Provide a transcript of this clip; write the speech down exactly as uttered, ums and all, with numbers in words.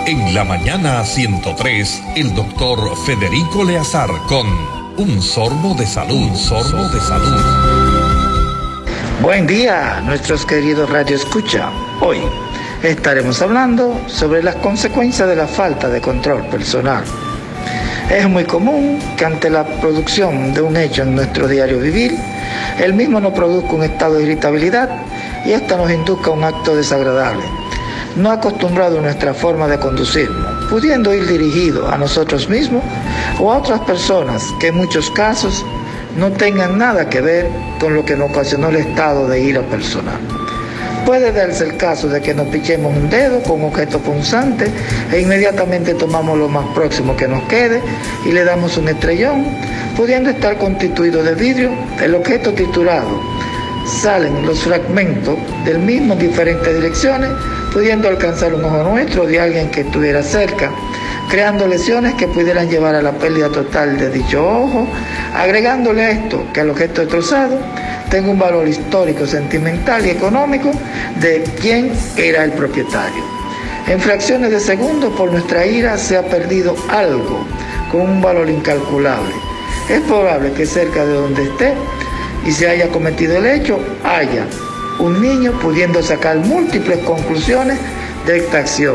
En la mañana ciento tres, el doctor Federico Leazar con Un Sorbo de Salud. Un Sorbo de Salud. Buen día, nuestros queridos Radio Escucha. Hoy estaremos hablando sobre las consecuencias de la falta de control personal. Es muy común que ante la producción de un hecho en nuestro diario vivir, el mismo nos produzca un estado de irritabilidad y ésta nos induzca a un acto desagradable, no acostumbrado a nuestra forma de conducirnos, pudiendo ir dirigido a nosotros mismos o a otras personas que en muchos casos no tengan nada que ver con lo que nos ocasionó el estado de ira personal. Puede darse el caso de que nos pichemos un dedo con un objeto punzante e inmediatamente tomamos lo más próximo que nos quede y le damos un estrellón, pudiendo estar constituido de vidrio. El objeto triturado, salen los fragmentos del mismo en diferentes direcciones, pudiendo alcanzar un ojo nuestro o de alguien que estuviera cerca, creando lesiones que pudieran llevar a la pérdida total de dicho ojo, agregándole a esto que el objeto destrozado tenga un valor histórico, sentimental y económico de quién era el propietario. En fracciones de segundos, por nuestra ira, se ha perdido algo con un valor incalculable. Es probable que cerca de donde esté y se haya cometido el hecho, haya un niño pudiendo sacar múltiples conclusiones de esta acción.